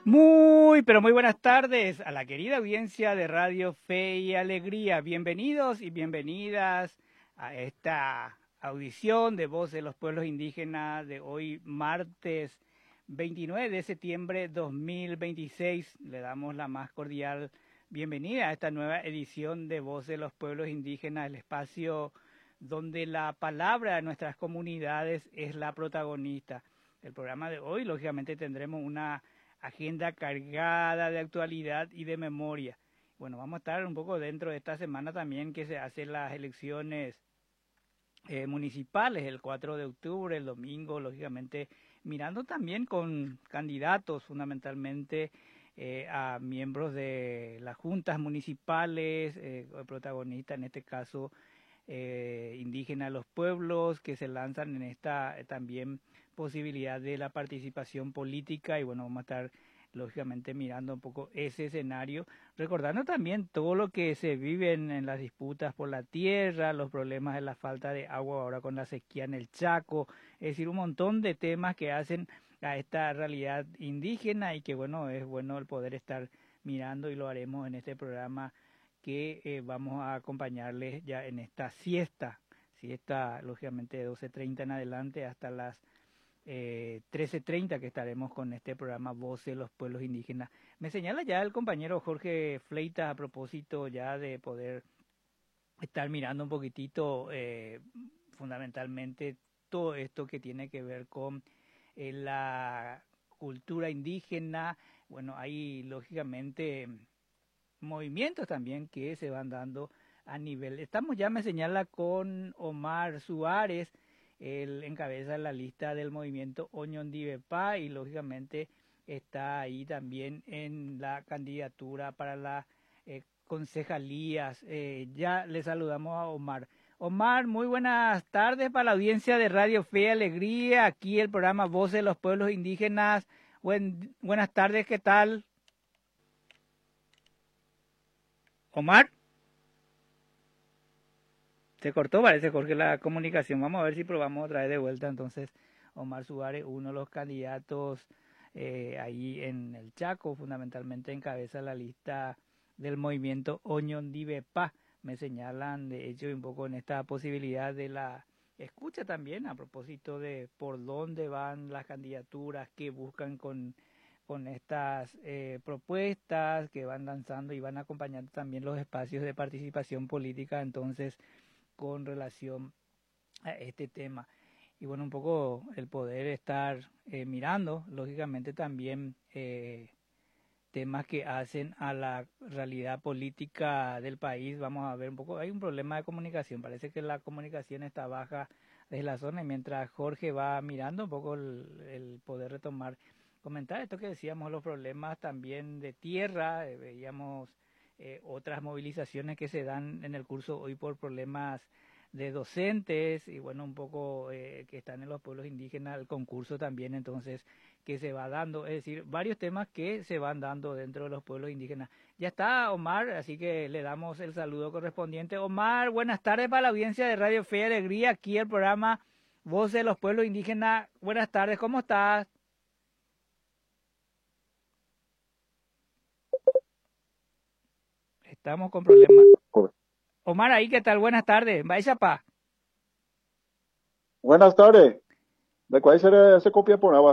Pero muy buenas tardes a la querida audiencia de Radio Fe y Alegría. Bienvenidos y bienvenidas a esta audición de Voz de los Pueblos Indígenas de hoy, martes 29 de septiembre 2026. Le damos la más cordial bienvenida a esta nueva edición de Voz de los Pueblos Indígenas, el espacio donde la palabra de nuestras comunidades es la protagonista. El programa de hoy, lógicamente, tendremos una agenda cargada de actualidad y de memoria. Bueno, vamos a estar un poco dentro de esta semana también que se hacen las elecciones municipales el 4 de octubre, el domingo, lógicamente, mirando también con candidatos fundamentalmente a miembros de las juntas municipales, protagonistas en este caso indígenas de los pueblos que se lanzan en esta también posibilidad de la participación política y bueno, vamos a estar lógicamente mirando un poco ese escenario, recordando también todo lo que se vive en las disputas por la tierra, los problemas de la falta de agua ahora con la sequía en el Chaco, es decir, un montón de temas que hacen a esta realidad indígena y que bueno, es bueno el poder estar mirando y lo haremos en este programa que vamos a acompañarles ya en esta siesta lógicamente de 12:30 en adelante hasta las 13:30 que estaremos con este programa Voces de los Pueblos Indígenas. Me señala ya el compañero Jorge Fleitas a propósito ya de poder estar mirando un poquitito fundamentalmente todo esto que tiene que ver con la cultura indígena. Bueno, hay lógicamente movimientos también que se van dando a nivel. Estamos ya, me señala, con Omar Suárez, él encabeza la lista del movimiento Oñondivepa y lógicamente está ahí también en la candidatura para las concejalías. Ya le saludamos a Omar. Omar, muy buenas tardes para la audiencia de Radio Fe y Alegría, aquí el programa Voz de los Pueblos Indígenas. Buenas tardes, ¿qué tal? Omar, se cortó, parece, Jorge, la comunicación. Vamos a ver si probamos otra vez de vuelta. Entonces, Omar Suárez, uno de los candidatos ahí en el Chaco, fundamentalmente encabeza la lista del movimiento Oñondivepa. Me señalan, de hecho, un poco en esta posibilidad de la escucha también, a propósito de por dónde van las candidaturas, qué buscan con estas propuestas que van lanzando y van acompañando también los espacios de participación política, entonces, con relación a este tema. Y bueno, un poco el poder estar mirando, lógicamente también temas que hacen a la realidad política del país. Vamos a ver un poco, hay un problema de comunicación, parece que la comunicación está baja desde la zona y mientras Jorge va mirando un poco el poder retomar, comentar esto que decíamos, los problemas también de tierra, veíamos otras movilizaciones que se dan en el curso hoy por problemas de docentes y bueno, un poco que están en los pueblos indígenas, el concurso también entonces que se va dando, es decir, varios temas que se van dando dentro de los pueblos indígenas. Ya está Omar, así que le damos el saludo correspondiente. Omar, buenas tardes para la audiencia de Radio Fe y Alegría, aquí el programa Voz de los Pueblos Indígenas. Buenas tardes, ¿cómo estás? Estamos con problemas. Omar, ahí, ¿qué tal? Buenas tardes. Vaya pa. Buenas tardes. ¿De cuál se copia por agua?